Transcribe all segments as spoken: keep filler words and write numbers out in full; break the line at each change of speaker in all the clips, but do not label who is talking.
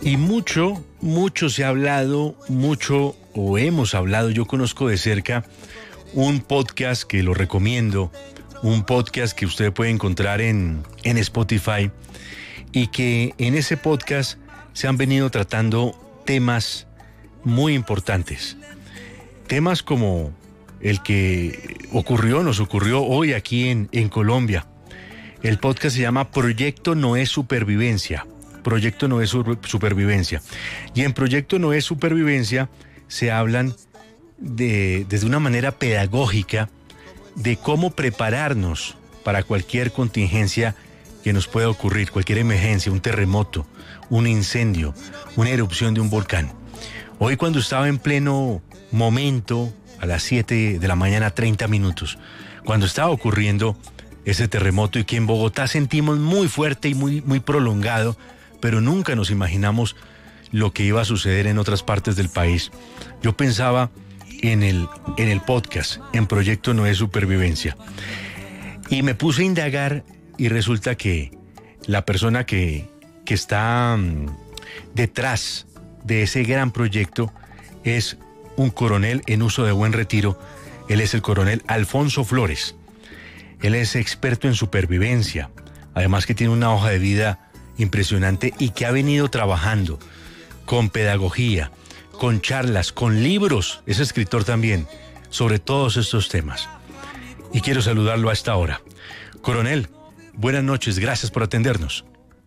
Y mucho, mucho se ha hablado, mucho o hemos hablado, yo conozco de cerca un podcast que lo recomiendo, un podcast que usted puede encontrar en, en Spotify, y que en ese podcast se han venido tratando temas muy importantes. Temas como el que ocurrió, nos ocurrió hoy aquí en, en Colombia. El podcast se llama Proyecto Noé Supervivencia. Proyecto Noé Supervivencia. Y en Proyecto Noé Supervivencia se hablan de, desde una manera pedagógica de cómo prepararnos para cualquier contingencia que nos pueda ocurrir, cualquier emergencia, un terremoto, un incendio, una erupción de un volcán. Hoy, cuando estaba en pleno momento, a las siete de la mañana, treinta minutos, cuando estaba ocurriendo ese terremoto y que en Bogotá sentimos muy fuerte y muy, muy prolongado, pero nunca nos imaginamos lo que iba a suceder en otras partes del país. Yo pensaba en el, en el podcast, en Proyecto Noé Supervivencia, y me puse a indagar, y resulta que la persona que, que está um, detrás de ese gran proyecto es un coronel en uso de buen retiro. Él es el coronel Alfonso Flores. Él es experto en supervivencia, además que tiene una hoja de vida impresionante y que ha venido trabajando con pedagogía, con charlas, con libros, es escritor también, sobre todos estos temas. Y quiero saludarlo a esta hora. Coronel, buenas noches, gracias por atendernos.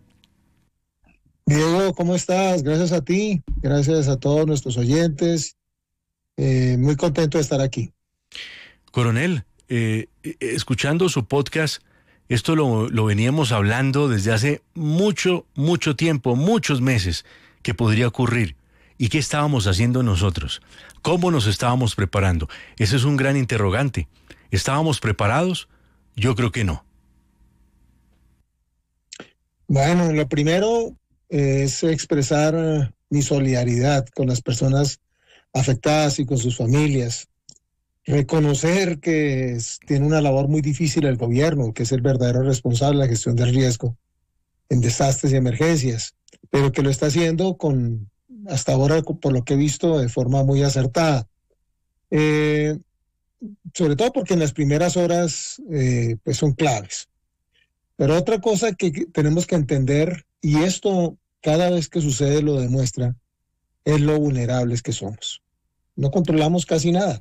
Diego, ¿cómo estás? Gracias a ti, gracias a todos nuestros oyentes. Eh, muy contento de estar aquí.
Coronel, eh, escuchando su podcast, esto lo, lo veníamos hablando desde hace mucho, mucho tiempo, muchos meses, que podría ocurrir. ¿Y qué estábamos haciendo nosotros? ¿Cómo nos estábamos preparando? Ese es un gran interrogante. ¿Estábamos preparados? Yo creo que no.
Bueno, lo primero es expresar mi solidaridad con las personas afectadas y con sus familias. Reconocer que es, tiene una labor muy difícil el gobierno, que es el verdadero responsable de la gestión del riesgo en desastres y emergencias, pero que lo está haciendo con, hasta ahora, por lo que he visto, de forma muy acertada. Eh, sobre todo porque en las primeras horas eh, pues son claves. Pero otra cosa que tenemos que entender, y esto cada vez que sucede lo demuestra, es lo vulnerables que somos. No controlamos casi nada.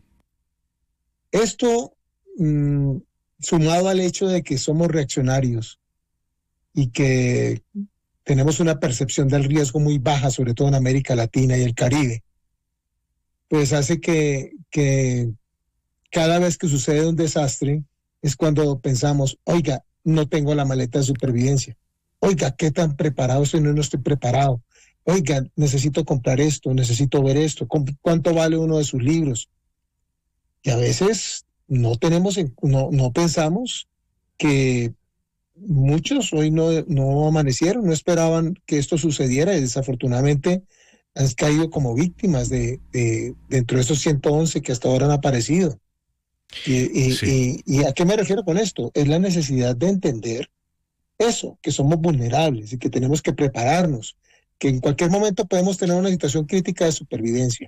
Esto, mmm, sumado al hecho de que somos reaccionarios y que tenemos una percepción del riesgo muy baja, sobre todo en América Latina y el Caribe, pues hace que, que cada vez que sucede un desastre es cuando pensamos, oiga, no tengo la maleta de supervivencia. Oiga, ¿qué tan preparado estoy? No, no estoy preparado. Oiga, necesito comprar esto, necesito ver esto. ¿Cuánto vale uno de sus libros? Y a veces no tenemos, no, no pensamos que muchos hoy no, no amanecieron, no esperaban que esto sucediera y desafortunadamente han caído como víctimas de, de dentro de esos ciento once que hasta ahora han aparecido. Y, y, sí. y, ¿Y a qué me refiero con esto? Es la necesidad de entender eso, que somos vulnerables y que tenemos que prepararnos, que en cualquier momento podemos tener una situación crítica de supervivencia.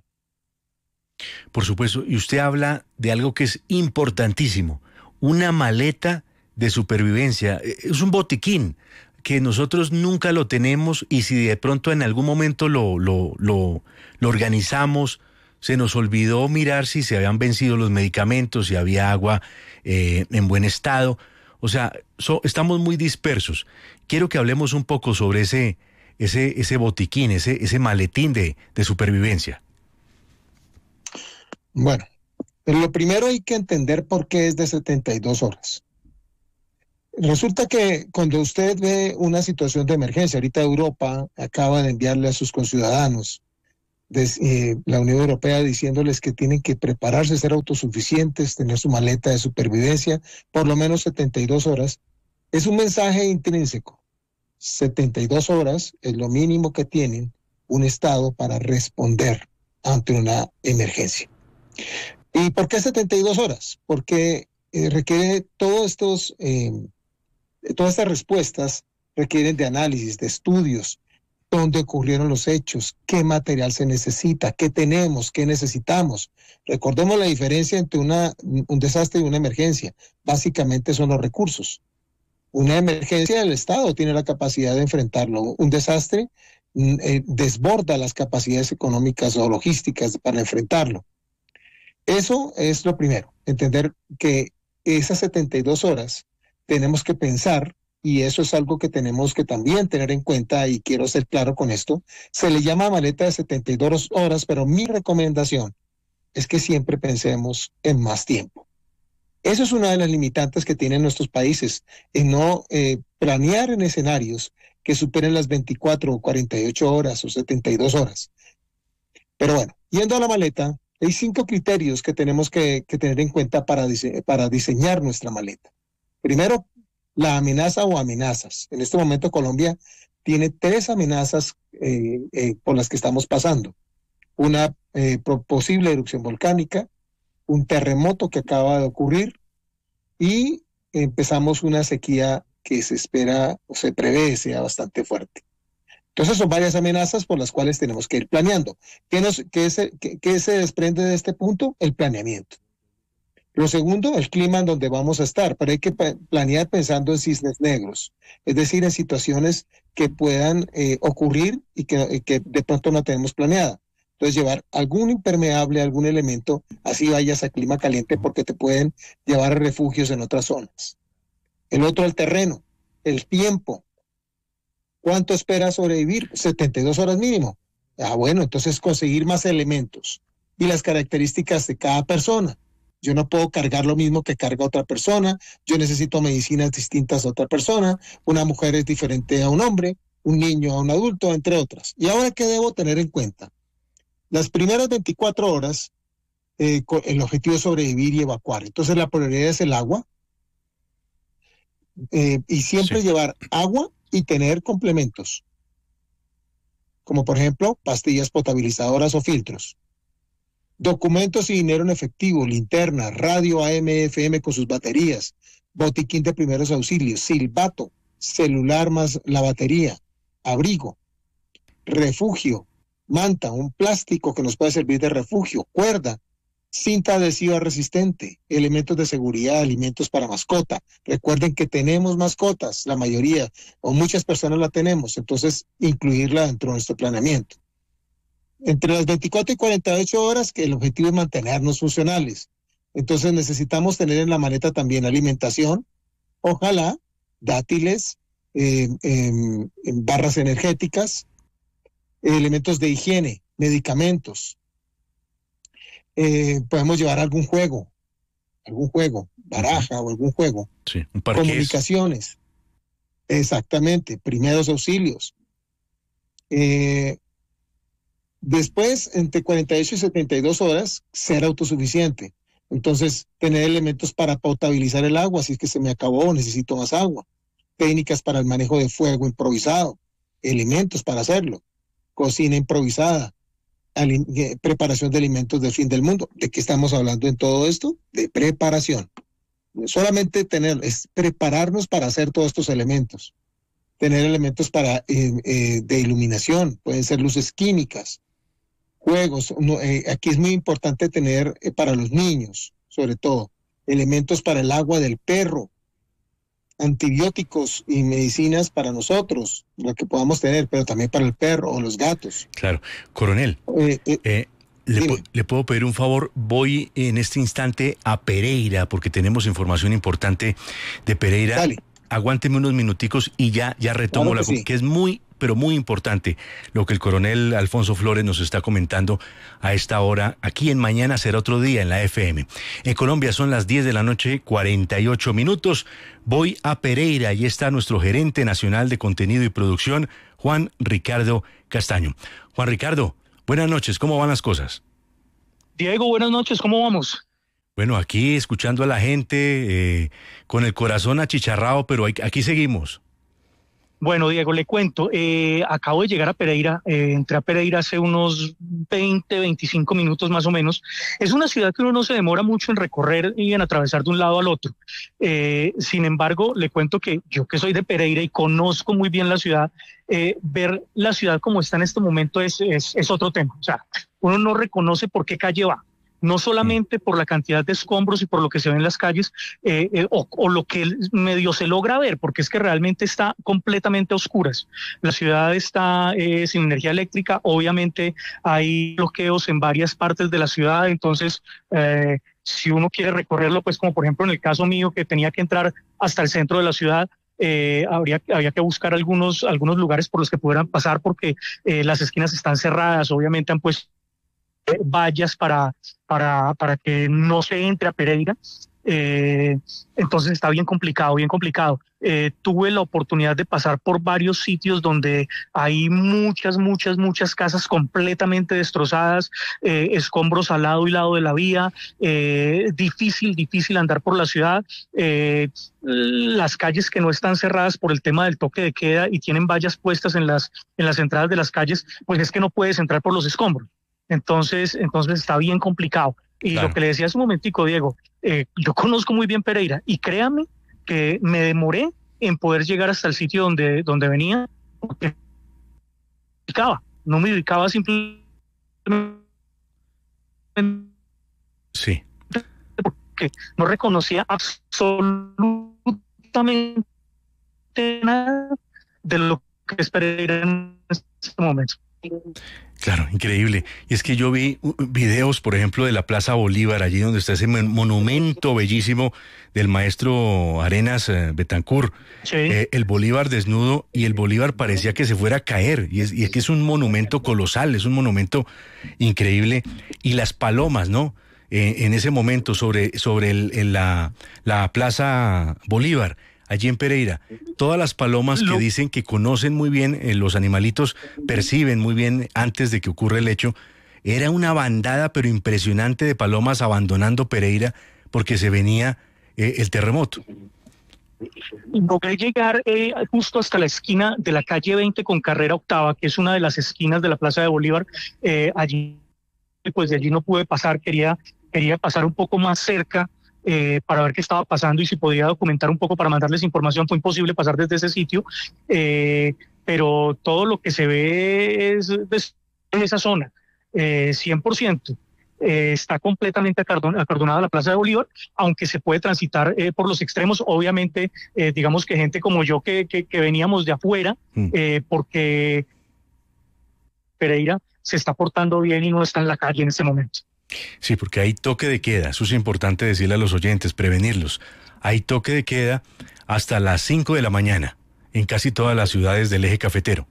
Por supuesto, y usted habla de algo que es importantísimo, una maleta de supervivencia. Es un botiquín que nosotros nunca lo tenemos, y si de pronto en algún momento lo, lo, lo, lo organizamos, se nos olvidó mirar si se habían vencido los medicamentos, si había agua eh, en buen estado. O sea, so, estamos muy dispersos. Quiero que hablemos un poco sobre ese, ese, ese botiquín, ese, ese maletín de, de supervivencia.
Bueno, lo primero hay que entender por qué es de setenta y dos horas. Resulta que cuando usted ve una situación de emergencia, ahorita Europa acaba de enviarle a sus conciudadanos de, eh, la Unión Europea diciéndoles que tienen que prepararse, ser autosuficientes, tener su maleta de supervivencia, por lo menos setenta y dos horas. Es un mensaje intrínseco. setenta y dos horas es lo mínimo que tienen un Estado para responder ante una emergencia. ¿Y por qué setenta y dos horas? Porque eh, requiere todos estos, eh, todas estas respuestas requieren de análisis, de estudios, dónde ocurrieron los hechos, qué material se necesita, qué tenemos, qué necesitamos. Recordemos la diferencia entre una, un desastre y una emergencia. Básicamente son los recursos. Una emergencia, el Estado tiene la capacidad de enfrentarlo. Un desastre eh, desborda las capacidades económicas o logísticas para enfrentarlo. Eso es lo primero, entender que esas setenta y dos horas tenemos que pensar, y eso es algo que tenemos que también tener en cuenta, y quiero ser claro con esto, se le llama maleta de setenta y dos horas, pero mi recomendación es que siempre pensemos en más tiempo. Eso es una de las limitantes que tienen nuestros países, en no eh, planear en escenarios que superen las veinticuatro o cuarenta y ocho horas o setenta y dos horas. Pero bueno, yendo a la maleta, hay cinco criterios que tenemos que, que tener en cuenta para, dise- para diseñar nuestra maleta. Primero, la amenaza o amenazas. En este momento Colombia tiene tres amenazas eh, eh, por las que estamos pasando. Una eh, posible erupción volcánica, un terremoto que acaba de ocurrir y empezamos una sequía que se espera o se prevé sea bastante fuerte. Entonces son varias amenazas por las cuales tenemos que ir planeando. ¿Qué, nos, qué, se, qué, qué se desprende de este punto? El planeamiento. Lo segundo, el clima en donde vamos a estar, pero hay que planear pensando en cisnes negros, es decir, en situaciones que puedan eh, ocurrir y que, y que de pronto no tenemos planeada. Entonces llevar algún impermeable, algún elemento, así vayas a clima caliente porque te pueden llevar a refugios en otras zonas. El otro, el terreno, el tiempo. ¿Cuánto esperas sobrevivir? setenta y dos horas mínimo. Ah, bueno, entonces conseguir más elementos y las características de cada persona. Yo no puedo cargar lo mismo que carga otra persona, yo necesito medicinas distintas a otra persona, una mujer es diferente a un hombre, un niño a un adulto, entre otras. ¿Y ahora qué debo tener en cuenta? Las primeras veinticuatro horas, eh, el objetivo es sobrevivir y evacuar. Entonces la prioridad es el agua, eh, y siempre sí. Llevar agua y tener complementos, como por ejemplo pastillas potabilizadoras o filtros. Documentos y dinero en efectivo, linterna, radio A M F M con sus baterías, botiquín de primeros auxilios, silbato, celular más la batería, abrigo, refugio, manta, un plástico que nos puede servir de refugio, cuerda, cinta adhesiva resistente, elementos de seguridad, alimentos para mascota. Recuerden que tenemos mascotas, la mayoría o muchas personas la tenemos, entonces incluirla dentro de nuestro planeamiento. Entre las veinticuatro y cuarenta y ocho horas, que el objetivo es mantenernos funcionales. Entonces necesitamos tener en la maleta también alimentación, ojalá, dátiles, eh, eh, barras energéticas, elementos de higiene, medicamentos. Eh, podemos llevar algún juego, algún juego, baraja uh-huh. o algún juego.
Sí, un parqués.
Comunicaciones, exactamente, primeros auxilios. Eh, Después, entre cuarenta y ocho y setenta y dos horas, ser autosuficiente. Entonces, tener elementos para potabilizar el agua, si es que se me acabó, necesito más agua. Técnicas para el manejo de fuego improvisado, elementos para hacerlo, cocina improvisada, ali- eh, preparación de alimentos del fin del mundo. ¿De qué estamos hablando en todo esto? De preparación. Solamente tener, es prepararnos para hacer todos estos elementos. Tener elementos para eh, eh, de iluminación, pueden ser luces químicas, juegos. No, eh, aquí es muy importante tener eh, para los niños, sobre todo, elementos para el agua del perro, antibióticos y medicinas para nosotros, lo que podamos tener, pero también para el perro o los gatos.
Claro. Coronel, eh, eh, eh, le, po- ¿le puedo pedir un favor? Voy en este instante a Pereira, porque tenemos información importante de Pereira.
Dale.
Aguánteme unos minuticos y ya, ya retomo
Claro que
la
sí.
que es muy, pero muy importante lo que el coronel Alfonso Flores nos está comentando a esta hora. Aquí en Mañana Será Otro Día en la F M. En Colombia son las diez de la noche, cuarenta y ocho minutos. Voy a Pereira y está nuestro gerente nacional de contenido y producción, Juan Ricardo Castaño. Juan Ricardo, buenas noches, ¿cómo van las cosas?
Diego, buenas noches, ¿cómo vamos?
Bueno, aquí escuchando a la gente, eh, con el corazón achicharrado, pero hay, aquí seguimos.
Bueno, Diego, le cuento, eh, acabo de llegar a Pereira, eh, entré a Pereira hace unos veinte, veinticinco minutos más o menos. Es una ciudad que uno no se demora mucho en recorrer y en atravesar de un lado al otro. Eh, sin embargo, le cuento que yo que soy de Pereira y conozco muy bien la ciudad, eh, ver la ciudad como está en este momento es, es, es otro tema. O sea, uno no reconoce por qué calle va. No solamente por la cantidad de escombros y por lo que se ve en las calles, eh, eh, o, o lo que medio se logra ver, porque es que realmente está completamente a oscuras. La ciudad está eh, sin energía eléctrica, obviamente hay bloqueos en varias partes de la ciudad, entonces eh, si uno quiere recorrerlo, pues como por ejemplo en el caso mío que tenía que entrar hasta el centro de la ciudad, Eh, habría, había que buscar algunos, algunos lugares por los que pudieran pasar porque eh, las esquinas están cerradas, obviamente han puesto vallas para, para, para que no se entre a Pereira. Eh, entonces está bien complicado, bien complicado. Eh, tuve la oportunidad de pasar por varios sitios donde hay muchas, muchas, muchas casas completamente destrozadas, eh, escombros al lado y lado de la vía, eh, difícil, difícil andar por la ciudad. Eh, las calles que no están cerradas por el tema del toque de queda y tienen vallas puestas en las, en las entradas de las calles, pues es que no puedes entrar por los escombros. Entonces, entonces está bien complicado. Y claro, lo que le decía hace un momentico, Diego, eh, yo conozco muy bien Pereira y créame que me demoré en poder llegar hasta el sitio donde, donde venía, porque no me ubicaba, no me ubicaba simplemente.
Sí.
Porque no reconocía absolutamente nada de lo que es Pereira en este momento.
Claro, increíble. Y es que yo vi videos, por ejemplo, de la Plaza Bolívar, allí donde está ese monumento bellísimo del maestro Arenas eh, Betancourt, sí. eh, el Bolívar desnudo, y el Bolívar parecía que se fuera a caer, y es, y es que es un monumento colosal, es un monumento increíble, y las palomas, ¿no? Eh, en ese momento sobre, sobre el, el, la, la Plaza Bolívar, allí en Pereira, todas las palomas que dicen que conocen muy bien, eh, los animalitos perciben muy bien antes de que ocurra el hecho, era una bandada pero impresionante de palomas abandonando Pereira porque se venía eh, el terremoto.
Logré llegar eh, justo hasta la esquina de la calle veinte con Carrera Octava, que es una de las esquinas de la Plaza de Bolívar. Eh, allí, pues de allí no pude pasar, quería, quería pasar un poco más cerca, Eh, para ver qué estaba pasando y si podía documentar un poco para mandarles información. Fue imposible pasar desde ese sitio, eh, pero todo lo que se ve es de esa zona, eh, cien por ciento. Eh, está completamente acordonada la Plaza de Bolívar, aunque se puede transitar eh, por los extremos, obviamente, eh, digamos que gente como yo que, que, que veníamos de afuera, mm. eh, porque Pereira se está portando bien y no está en la calle en este momento.
Sí, porque hay toque de queda, eso es importante decirle a los oyentes, prevenirlos. Hay toque de queda hasta las cinco de la mañana en casi todas las ciudades del eje cafetero.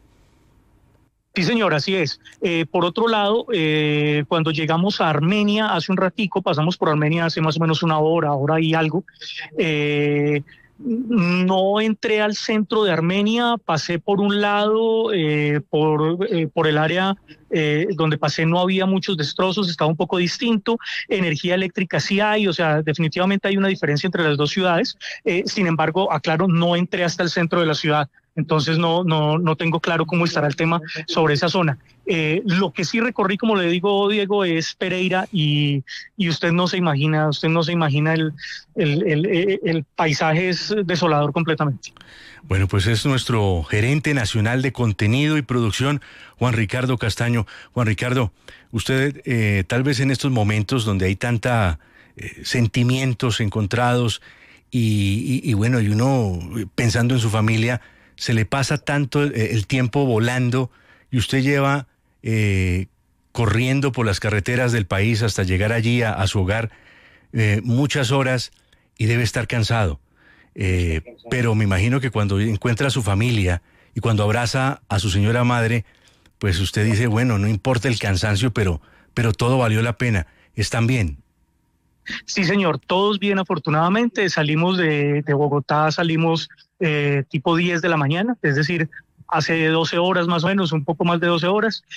Sí, señor, así es. Eh, por otro lado, eh, cuando llegamos a Armenia, hace un ratico, pasamos por Armenia hace más o menos una hora, hora y algo, eh, no entré al centro de Armenia, pasé por un lado, eh, por, eh, por el área eh, donde pasé no había muchos destrozos, estaba un poco distinto, energía eléctrica sí hay, o sea, definitivamente hay una diferencia entre las dos ciudades, eh, sin embargo, aclaro, no entré hasta el centro de la ciudad. Entonces no, no, no tengo claro cómo estará el tema sobre esa zona. Eh, lo que sí recorrí, como le digo, Diego, es Pereira y, y usted no se imagina, usted no se imagina el, el, el, el paisaje es desolador completamente.
Bueno, pues es nuestro gerente nacional de contenido y producción, Juan Ricardo Castaño. Juan Ricardo, usted eh, tal vez en estos momentos donde hay tanta eh, sentimientos encontrados y, y, y bueno, y uno pensando en su familia, se le pasa tanto el, el tiempo volando y usted lleva eh, corriendo por las carreteras del país hasta llegar allí a, a su hogar eh, muchas horas y debe estar cansado. Eh, pero me imagino que cuando encuentra a su familia y cuando abraza a su señora madre, pues usted dice, bueno, no importa el cansancio, pero, pero todo valió la pena. ¿Están bien?
Sí, señor, todos bien, afortunadamente. Salimos de, de Bogotá, salimos eh, tipo diez de la mañana, es decir, hace doce horas más o menos, un poco más de doce horas.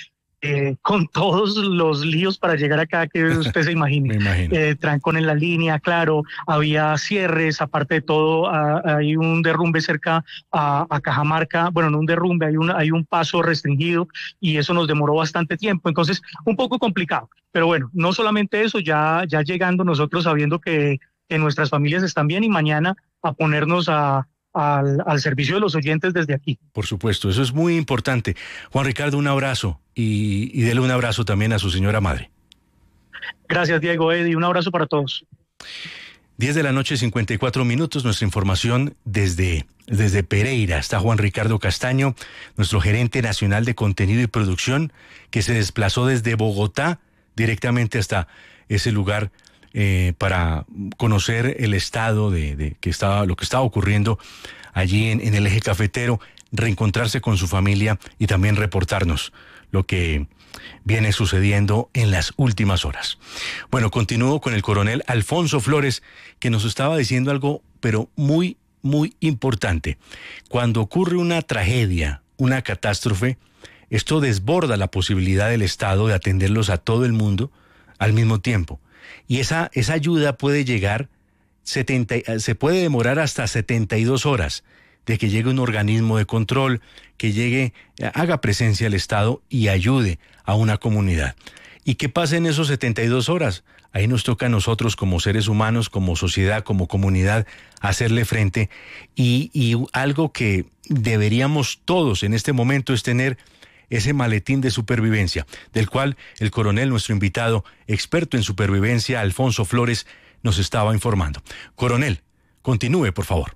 eh, con todos los líos para llegar acá que usted se imagine.
Me imagino.
Eh, trancón en la línea, claro, había cierres, aparte de todo, a, hay un derrumbe cerca a, a Cajamarca, bueno, no un derrumbe, hay un, hay un paso restringido y eso nos demoró bastante tiempo, entonces un poco complicado. Pero bueno, no solamente eso, ya, ya llegando nosotros sabiendo que, que nuestras familias están bien y mañana a ponernos a Al, al servicio de los oyentes desde aquí.
Por supuesto, eso es muy importante. Juan Ricardo, un abrazo y, y dele un abrazo también a su señora madre.
Gracias, Diego, Eddie, un abrazo para todos.
diez de la noche, cincuenta y cuatro minutos, nuestra información desde, desde Pereira. Está Juan Ricardo Castaño, nuestro gerente nacional de contenido y producción, que se desplazó desde Bogotá directamente hasta ese lugar Eh, para conocer el estado de, de que estaba, lo que estaba ocurriendo allí en, en el eje cafetero, reencontrarse con su familia y también reportarnos lo que viene sucediendo en las últimas horas. Bueno, continúo con el coronel Alfonso Flores, que nos estaba diciendo algo, pero muy, muy importante. Cuando ocurre una tragedia, una catástrofe, esto desborda la posibilidad del Estado de atenderlos a todo el mundo al mismo tiempo. Y esa, esa ayuda puede llegar, setenta, se puede demorar hasta setenta y dos horas de que llegue un organismo de control, que llegue, haga presencia el Estado y ayude a una comunidad. ¿Y qué pasa en esos setenta y dos horas? Ahí nos toca a nosotros como seres humanos, como sociedad, como comunidad, hacerle frente. Y, y algo que deberíamos todos en este momento es tener ese maletín de supervivencia, del cual el coronel, nuestro invitado, experto en supervivencia, Alfonso Flores, nos estaba informando. Coronel, continúe, por favor.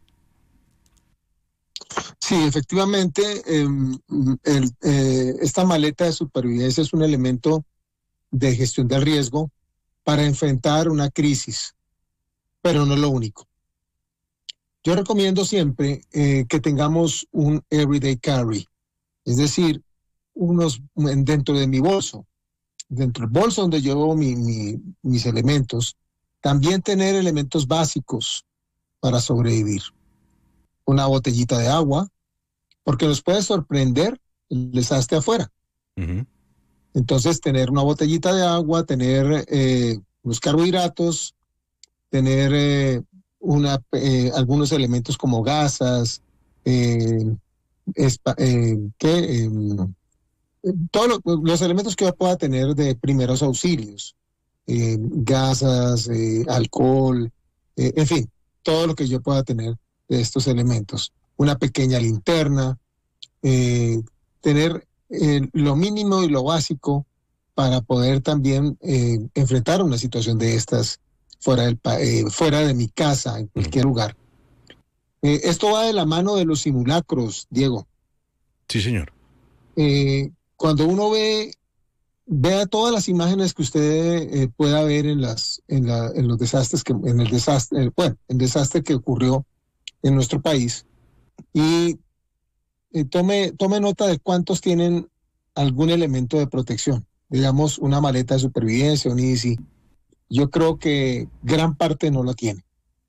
Sí, efectivamente, eh, el, eh, esta maleta de supervivencia es un elemento de gestión del riesgo para enfrentar una crisis, pero no es lo único. Yo recomiendo siempre eh, que tengamos un everyday carry, es decir, unos dentro de mi bolso, dentro del bolso donde llevo mi, mi, mis elementos, también tener elementos básicos para sobrevivir. Una botellita de agua, porque nos puede sorprender el desastre afuera. Uh-huh. Entonces, tener una botellita de agua, tener eh, los carbohidratos, tener eh, una, eh, algunos elementos como gasas, eh, espa, eh, ¿qué? Eh, todos lo, los elementos que yo pueda tener de primeros auxilios, eh, gasas, eh, alcohol, eh, en fin, todo lo que yo pueda tener de estos elementos. Una pequeña linterna, eh, tener eh, lo mínimo y lo básico para poder también eh, enfrentar una situación de estas fuera, del, eh, fuera de mi casa, en cualquier lugar. Eh, esto va de la mano de los simulacros, Diego.
Sí, señor.
Eh, cuando uno ve, vea todas las imágenes que usted eh, pueda ver en las, en, la, en los desastres que, en el desastre, eh, bueno, el desastre que ocurrió en nuestro país, y eh, tome, tome nota de cuántos tienen algún elemento de protección, digamos una maleta de supervivencia, un I D C. Yo creo que gran parte no lo tiene.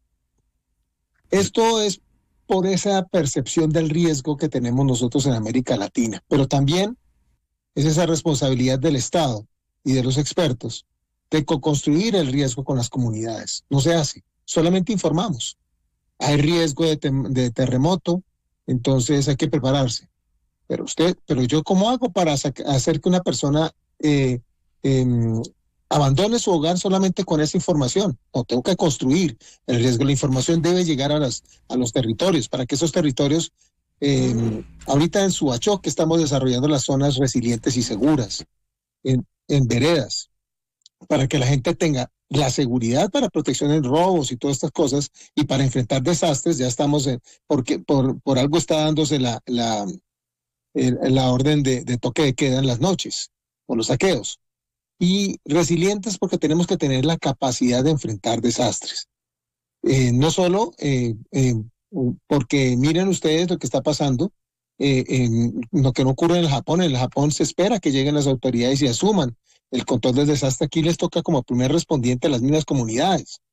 Esto es por esa percepción del riesgo que tenemos nosotros en América Latina, pero también es esa responsabilidad del Estado y de los expertos de co-construir el riesgo con las comunidades. No se hace, solamente informamos. Hay riesgo de, te- de terremoto, entonces hay que prepararse. Pero usted, pero yo, ¿cómo hago para sac- hacer que una persona eh, eh, abandone su hogar solamente con esa información? No, tengo que construir el riesgo. La información debe llegar a, las, a los territorios, para que esos territorios, eh, ahorita en Suachoque estamos desarrollando las zonas resilientes y seguras, en, en veredas, para que la gente tenga la seguridad para protección de robos y todas estas cosas, y para enfrentar desastres. Ya estamos en, porque por, por algo está dándose la, la, el, la orden de, de toque de queda en las noches, por los saqueos. Y resilientes porque tenemos que tener la capacidad de enfrentar desastres. Eh, no solo eh, eh, porque miren ustedes lo que está pasando, eh, en lo que no ocurre en el Japón. En el Japón se espera que lleguen las autoridades y asuman el control del desastre. Aquí les toca como primer respondiente a las mismas comunidades.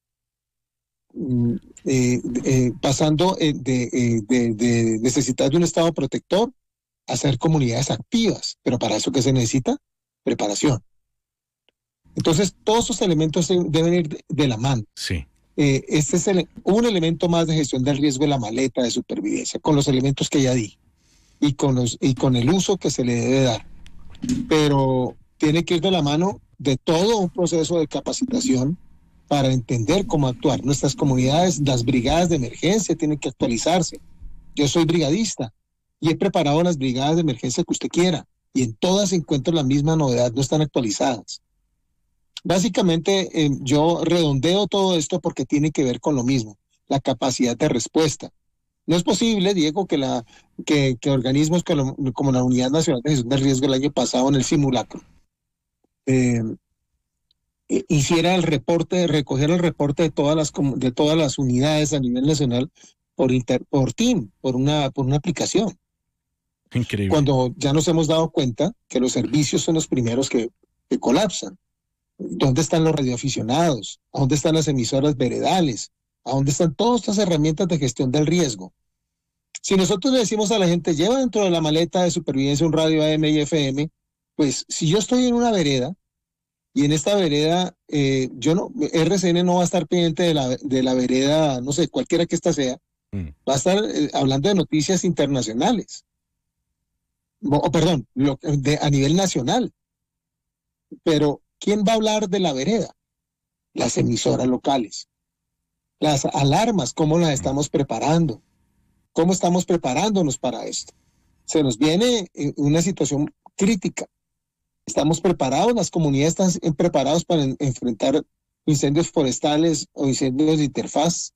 Eh, eh, pasando eh, de, eh, de, de necesitar de un Estado protector a ser comunidades activas. Pero para eso, ¿qué se necesita? preparación. Entonces, todos esos elementos deben ir de, de la mano.
Sí.
Eh, este es el, un elemento más de gestión del riesgo de la maleta de supervivencia, con los elementos que ya di y con, los, y con el uso que se le debe dar. Pero tiene que ir de la mano de todo un proceso de capacitación para entender cómo actuar. Nuestras comunidades, las brigadas de emergencia tienen que actualizarse. Yo soy brigadista y he preparado las brigadas de emergencia que usted quiera y en todas encuentro la misma novedad, no están actualizadas. Básicamente eh, yo redondeo todo esto porque tiene que ver con lo mismo, la capacidad de respuesta. No es posible, Diego, que, la, que, que organismos como, como la Unidad Nacional de Gestión del Riesgo el año pasado en el simulacro eh, hiciera el reporte, recogiera el reporte de todas las, de todas las unidades a nivel nacional por, inter, por Team, por una, por una aplicación.
Increíble.
Cuando ya nos hemos dado cuenta que los servicios son los primeros que, que colapsan. ¿Dónde están los radioaficionados? ¿A dónde están las emisoras veredales? ¿A dónde están todas estas herramientas de gestión del riesgo? Si nosotros le decimos a la gente, lleva dentro de la maleta de supervivencia un radio A M y F M, pues si yo estoy en una vereda, y en esta vereda, eh, yo no, R C N no va a estar pendiente de la, de la vereda, no sé, cualquiera que ésta sea, mm. va a estar eh, hablando de noticias internacionales. O, oh, perdón, lo, de, a nivel nacional. Pero, ¿quién va a hablar de la vereda? Las emisoras locales. Las alarmas, ¿cómo las estamos preparando? ¿Cómo estamos preparándonos para esto? Se nos viene una situación crítica. ¿Estamos preparados? ¿Las comunidades están preparadas para en, enfrentar incendios forestales o incendios de interfaz?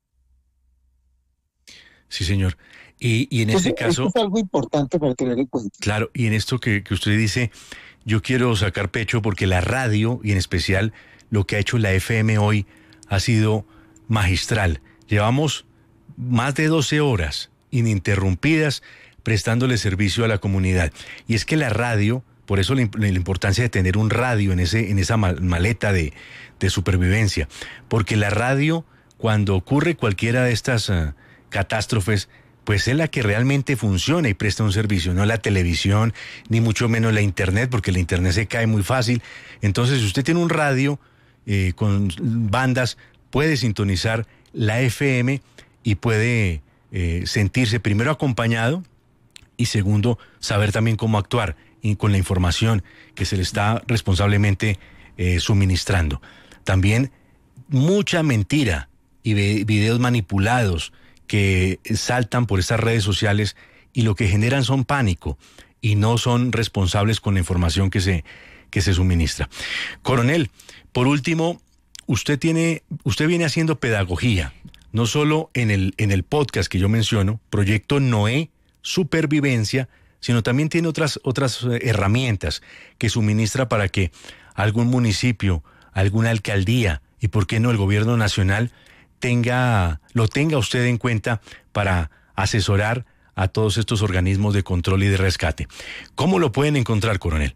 Sí, señor. Y, y en
Entonces,
este caso...
Esto es algo importante para tener en cuenta.
Claro, y en esto que, que usted dice, yo quiero sacar pecho porque la radio, y en especial lo que ha hecho la F M hoy, ha sido magistral. Llevamos más de doce horas ininterrumpidas prestándole servicio a la comunidad. Y es que la radio, por eso la, la importancia de tener un radio en, ese, en esa maleta de, de supervivencia, porque la radio, cuando ocurre cualquiera de estas uh, catástrofes, pues es la que realmente funciona y presta un servicio, no la televisión, ni mucho menos la internet, porque la internet se cae muy fácil. Entonces, si usted tiene un radio eh, con bandas, puede sintonizar la F M y puede eh, sentirse primero acompañado y segundo, saber también cómo actuar y con la información que se le está responsablemente eh, suministrando. También mucha mentira y videos manipulados que saltan por estas redes sociales y lo que generan son pánico y no son responsables con la información que se, que se suministra. Coronel, por último, usted tiene, usted viene haciendo pedagogía, no solo en el, en el podcast que yo menciono, Proyecto Noé Supervivencia, sino también tiene otras, otras herramientas que suministra para que algún municipio, alguna alcaldía y por qué no el gobierno nacional tenga, lo tenga usted en cuenta para asesorar a todos estos organismos de control y de rescate. ¿Cómo lo pueden encontrar, coronel?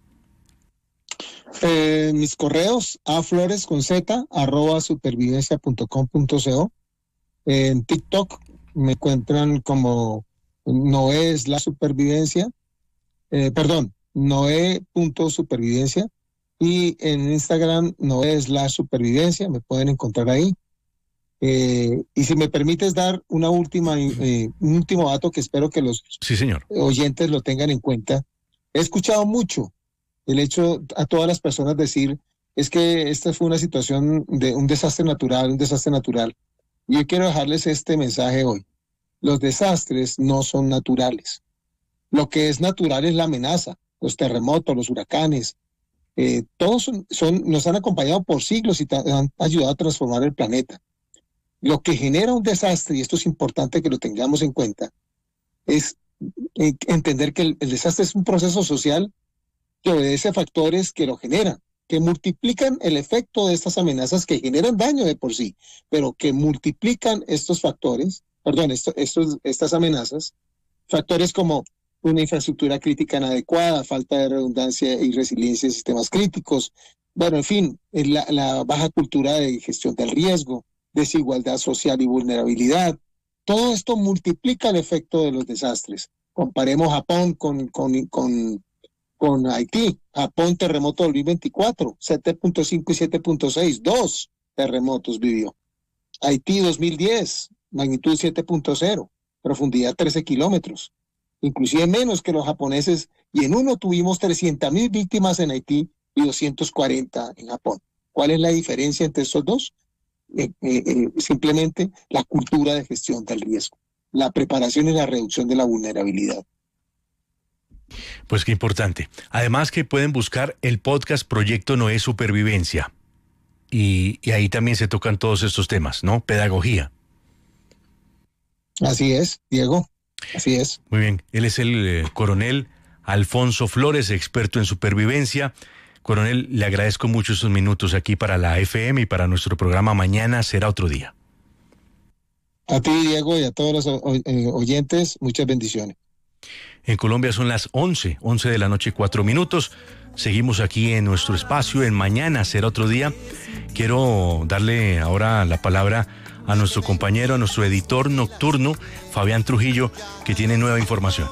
Eh, mis correos, aflores con z, arroba supervivencia punto com punto co. En TikTok me encuentran como Noé es la supervivencia, eh, perdón, Noé.supervivencia, y en Instagram Noé es la supervivencia, me pueden encontrar ahí. Eh, y si me permites dar una última, eh, un último dato que espero que los
sí, señor.
oyentes lo tengan en cuenta. He escuchado mucho el hecho a todas las personas decir, es que esta fue una situación de un desastre natural, un desastre natural. Y yo quiero dejarles este mensaje hoy. Los desastres no son naturales. Lo que es natural es la amenaza, los terremotos, los huracanes. Eh, todos son, son, nos han acompañado por siglos y han ayudado a transformar el planeta. Lo que genera un desastre, y esto es importante que lo tengamos en cuenta, es eh, entender que el, el desastre es un proceso social que obedece a factores que lo generan, que multiplican el efecto de estas amenazas que generan daño de por sí, pero que multiplican estos factores, perdón, esto, estos, estas amenazas, factores como una infraestructura crítica inadecuada, falta de redundancia y resiliencia de sistemas críticos, bueno, en fin, la, la baja cultura de gestión del riesgo, desigualdad social y vulnerabilidad. Todo esto multiplica el efecto de los desastres. Comparemos Japón con, con, con, con Haití. Japón, terremoto del dos mil veinticuatro, siete punto cinco y siete punto seis, dos terremotos vivió. Haití dos mil diez, magnitud siete punto cero, profundidad trece kilómetros, inclusive menos que los japoneses, y en uno tuvimos trescientas mil víctimas en Haití y doscientas cuarenta en Japón. ¿Cuál es la diferencia entre estos dos? Eh, eh, eh, simplemente la cultura de gestión del riesgo, la preparación y la reducción de la vulnerabilidad.
Pues qué importante. Además que pueden buscar el podcast Proyecto Noé Supervivencia. Y, y ahí también se tocan todos estos temas, ¿no? Pedagogía.
Así es, Diego. Así es.
Muy bien. Él es el eh, coronel Alfonso Flores, experto en supervivencia. Coronel, le agradezco mucho estos minutos aquí para la F M y para nuestro programa Mañana Será Otro Día.
A ti, Diego, y a todos los oyentes, muchas bendiciones.
En Colombia son las once, once de la noche, cuatro minutos. Seguimos aquí en nuestro espacio, en Mañana Será Otro Día. Quiero darle ahora la palabra a nuestro compañero, a nuestro editor nocturno, Fabián Trujillo, que tiene nueva información.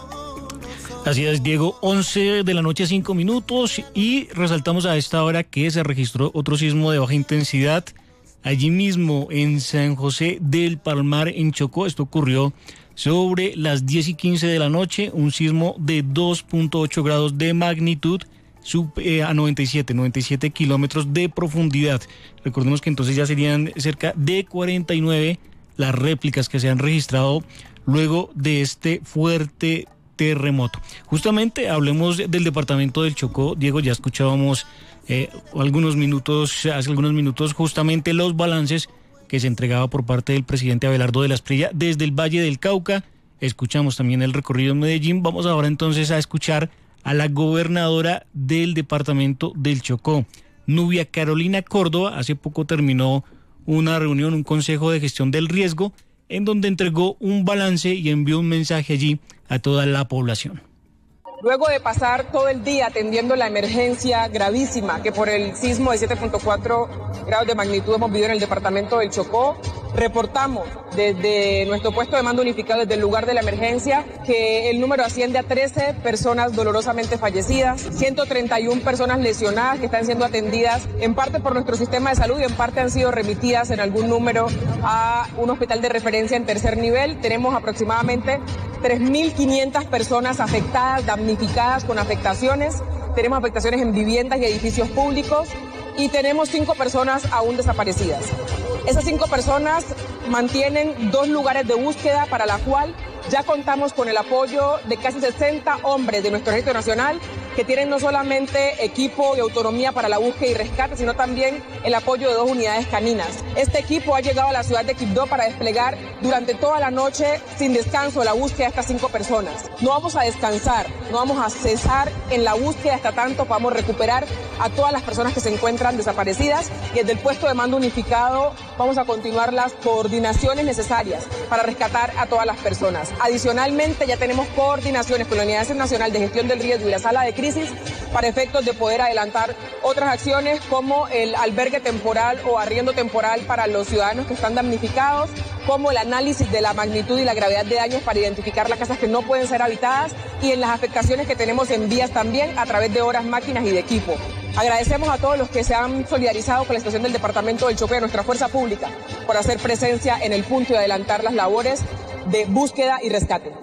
Así es, Diego, once de la noche, cinco minutos, y resaltamos a esta hora que se registró otro sismo de baja intensidad allí mismo en San José del Palmar, en Chocó. Esto ocurrió sobre las diez y quince de la noche, un sismo de dos punto ocho grados de magnitud sub, eh, a noventa y siete kilómetros de profundidad. Recordemos que entonces ya serían cerca de cuarenta y nueve las réplicas que se han registrado luego de este fuerte terremoto. Justamente hablemos del departamento del Chocó. Diego, ya escuchábamos eh, algunos minutos, hace algunos minutos justamente los balances que se entregaba por parte del presidente Abelardo de la Espriella desde el Valle del Cauca. Escuchamos también el recorrido en Medellín. Vamos ahora entonces a escuchar a la gobernadora del departamento del Chocó, Nubia Carolina Córdoba. Hace poco terminó una reunión, un consejo de gestión del riesgo, en donde entregó un balance y envió un mensaje allí a toda la población.
Luego de pasar todo el día atendiendo la emergencia gravísima que por el sismo de siete punto cuatro grados de magnitud hemos vivido en el departamento del Chocó, reportamos desde nuestro puesto de mando unificado, desde el lugar de la emergencia, que el número asciende a trece personas dolorosamente fallecidas, ciento treinta y una personas lesionadas que están siendo atendidas en parte por nuestro sistema de salud y en parte han sido remitidas en algún número a un hospital de referencia en tercer nivel. Tenemos aproximadamente tres mil quinientas personas afectadas, damnificadas con afectaciones. Tenemos afectaciones en viviendas y edificios públicos y tenemos cinco personas aún desaparecidas. Esas cinco personas mantienen dos lugares de búsqueda para la cual ya contamos con el apoyo de casi sesenta hombres de nuestro Ejército Nacional que tienen no solamente equipo y autonomía para la búsqueda y rescate, sino también el apoyo de dos unidades caninas. Este equipo ha llegado a la ciudad de Quibdó para desplegar durante toda la noche sin descanso la búsqueda de estas cinco personas. No vamos a descansar, no vamos a cesar en la búsqueda hasta tanto podamos recuperar a todas las personas que se encuentran desaparecidas y desde el puesto de mando unificado vamos a continuar las coordinaciones necesarias para rescatar a todas las personas. Adicionalmente, ya tenemos coordinaciones con la Unidad Nacional de Gestión del Riesgo y la Sala de Crisis para efectos de poder adelantar otras acciones como el albergue temporal o arriendo temporal para los ciudadanos que están damnificados, como el análisis de la magnitud y la gravedad de daños para identificar las casas que no pueden ser habitadas y en las afectaciones que tenemos en vías también a través de horas, máquinas y de equipo. Agradecemos a todos los que se han solidarizado con la situación del departamento del Chocó y de nuestra fuerza pública por hacer presencia en el punto y adelantar las labores de búsqueda y rescate.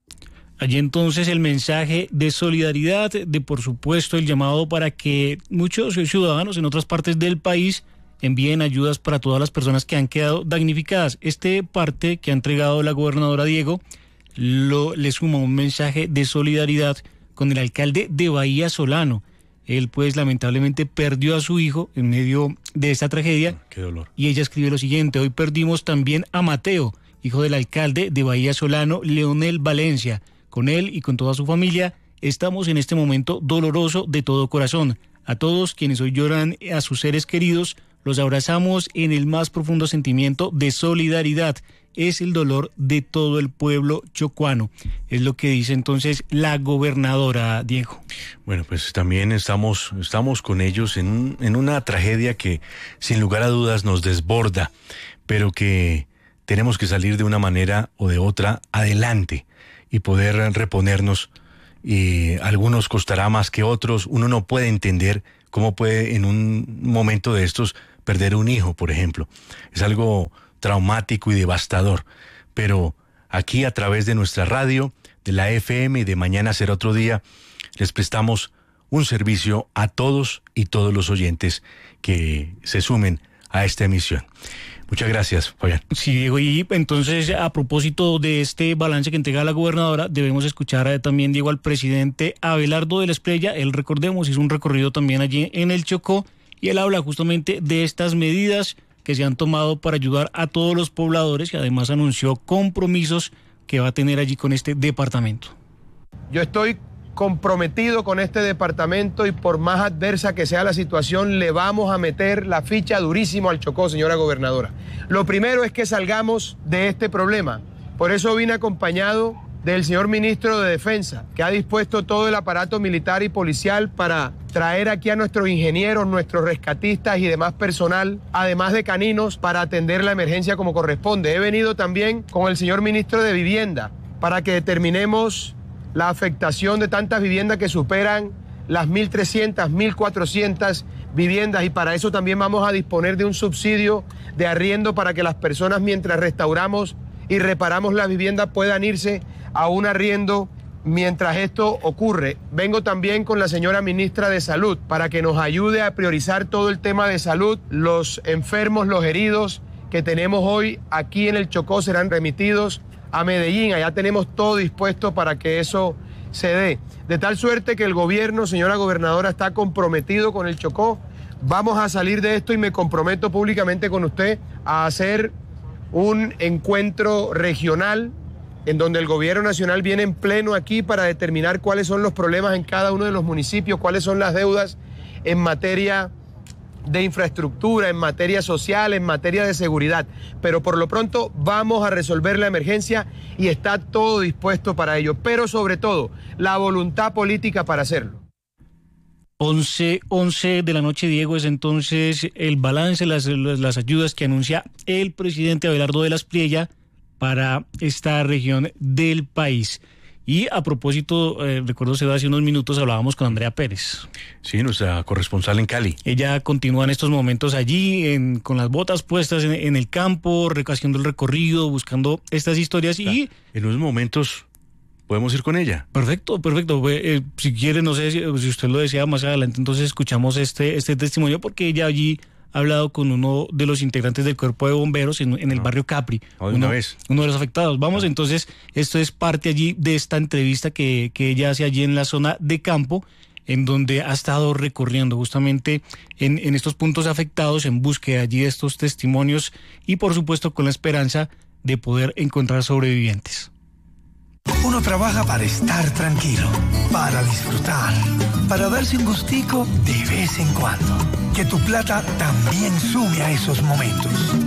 Allí entonces el mensaje de solidaridad, de por supuesto el llamado para que muchos ciudadanos en otras partes del país envíen ayudas para todas las personas que han quedado damnificadas. Este parte que ha entregado la gobernadora Diego lo, le suma un mensaje de solidaridad con el alcalde de Bahía Solano. Él pues lamentablemente perdió a su hijo en medio de esta tragedia.
Qué dolor.
Y ella escribe lo siguiente: hoy perdimos también a Mateo, hijo del alcalde de Bahía Solano, Leonel Valencia. Con él y con toda su familia estamos en este momento doloroso de todo corazón. A todos quienes hoy lloran a sus seres queridos, los abrazamos en el más profundo sentimiento de solidaridad. Es el dolor de todo el pueblo chocuano. Es lo que dice entonces la gobernadora, Diego.
Bueno, pues también estamos, estamos con ellos en, un, en una tragedia que sin lugar a dudas nos desborda, pero que tenemos que salir de una manera o de otra adelante y poder reponernos y a algunos costará más que otros. Uno no puede entender cómo puede en un momento de estos perder un hijo, por ejemplo. Es algo traumático y devastador, pero aquí a través de nuestra radio, de la F M y de Mañana Será Otro Día, les prestamos un servicio a todos y todos los oyentes que se sumen a esta emisión. Muchas gracias, Fabián.
Sí, Diego, y entonces a propósito de este balance que entrega la gobernadora, debemos escuchar también, Diego, al presidente Abelardo de la Espriella. Él, recordemos, hizo un recorrido también allí en el Chocó y él habla justamente de estas medidas que se han tomado para ayudar a todos los pobladores y además anunció compromisos que va a tener allí con este departamento.
Yo estoy comprometido con este departamento y por más adversa que sea la situación, le vamos a meter la ficha durísimo al Chocó, señora gobernadora. Lo primero es que salgamos de este problema. Por eso vine acompañado del señor ministro de Defensa, que ha dispuesto todo el aparato militar y policial para traer aquí a nuestros ingenieros, nuestros rescatistas y demás personal, además de caninos, para atender la emergencia como corresponde. He venido también con el señor ministro de Vivienda para que determinemos la afectación de tantas viviendas que superan las mil trescientas, mil cuatrocientas viviendas, y para eso también vamos a disponer de un subsidio de arriendo para que las personas, mientras restauramos y reparamos las viviendas, puedan irse a un arriendo mientras esto ocurre. Vengo también con la señora ministra de Salud para que nos ayude a priorizar todo el tema de salud. Los enfermos, los heridos que tenemos hoy aquí en el Chocó serán remitidos a Medellín. Allá tenemos todo dispuesto para que eso se dé. De tal suerte que el gobierno, señora gobernadora, está comprometido con el Chocó. Vamos a salir de esto y me comprometo públicamente con usted a hacer un encuentro regional en donde el gobierno nacional viene en pleno aquí para determinar cuáles son los problemas en cada uno de los municipios, cuáles son las deudas en materia de infraestructura, en materia social, en materia de seguridad. Pero por lo pronto vamos a resolver la emergencia y está todo dispuesto para ello. Pero sobre todo, la voluntad política para hacerlo.
once, once de la noche, Diego, es entonces el balance, las, las ayudas que anuncia el presidente Abelardo de la Espriella para esta región del país. Y a propósito, eh, recuerdo que hace unos minutos hablábamos con Andrea Pérez.
Sí, nuestra corresponsal en Cali.
Ella continúa en estos momentos allí, en, con las botas puestas en, en el campo, haciendo el recorrido, buscando estas historias. Y
en unos momentos podemos ir con ella.
Perfecto, perfecto. Eh, si quiere, no sé si, si usted lo desea más adelante, entonces escuchamos este, este testimonio, porque ella allí ha hablado con uno de los integrantes del cuerpo de bomberos en, en el no. barrio Capri.
No, de
uno,
una vez.
Uno de los afectados. Vamos,
no.
entonces, esto es parte allí de esta entrevista que, que ella hace allí en la zona de campo, en donde ha estado recorriendo justamente en, en estos puntos afectados, en búsqueda allí de estos testimonios y, por supuesto, con la esperanza de poder encontrar sobrevivientes.
Uno trabaja para estar tranquilo, para disfrutar, para darse un gustico de vez en cuando. Que tu plata también sume a esos momentos.